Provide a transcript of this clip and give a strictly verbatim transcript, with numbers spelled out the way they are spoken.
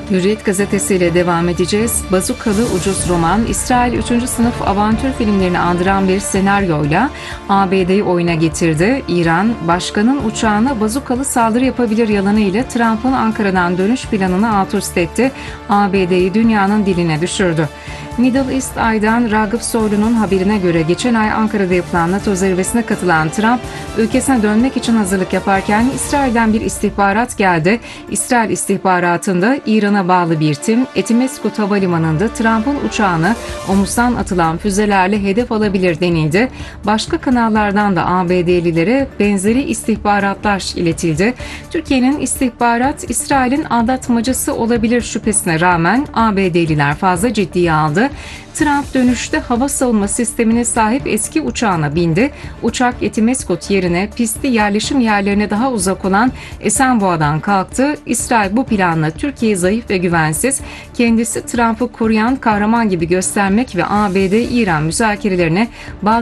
Hürriyet gazetesiyle devam edeceğiz. Bazukalı ucuz roman, İsrail üçüncü sınıf avantür filmlerini andıran bir senaryoyla A B D'yi oyuna getirdi. İran, başkanın uçağına bazukalı saldırı yapabilir yalanıyla Trump'ın Ankara'dan dönüş planını alt üst etti. A B D'yi dünyanın diline düşürdü. Middle East Eye'dan Ragıp Soylu'nun haberine göre geçen ay Ankara'da yapılan NATO zirvesine katılan Trump, ülkesine dönmek için hazırlık yaparken İsrail'den bir istihbarat geldi. İsrail istihbaratında İran'a bağlı bir tim, Etimeskut Havalimanı'nda Trump'ın uçağını omuzdan atılan füzelerle hedef alabilir denildi. Başka kanallardan da A B D'lilere benzeri istihbaratlar iletildi. Türkiye'nin istihbarat, İsrail'in aldatmacası olabilir şüphesine rağmen A B D'liler fazla ciddiye aldı. Trump dönüşte hava savunma sistemine sahip eski uçağına bindi. Uçak Etimeskut yerine pistli yerleşim yerlerine daha uzak olan Esenboğa'dan kalktı. İsrail bu planla Türkiye zayıf ve güvensiz, kendisi Trump'ı koruyan kahraman gibi göstermek ve A B D-İran müzakerelerine bağ